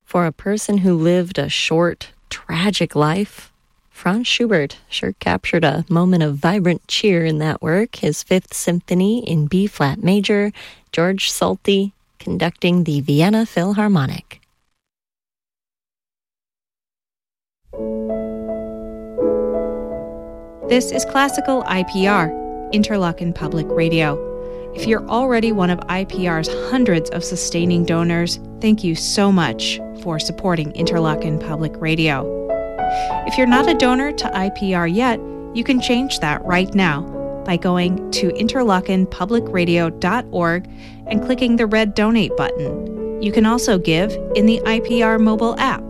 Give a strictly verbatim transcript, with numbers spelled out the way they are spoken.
For a person who lived a short, tragic life, Franz Schubert sure captured a moment of vibrant cheer in that work, his Fifth Symphony in B-flat major, George Solti conducting the Vienna Philharmonic. This is Classical I P R, Interlochen Public Radio. If you're already one of I P R's hundreds of sustaining donors, thank you so much for supporting Interlochen Public Radio. If you're not a donor to I P R yet, you can change that right now by going to interlochen public radio dot org and clicking the red donate button. You can also give in the I P R mobile app.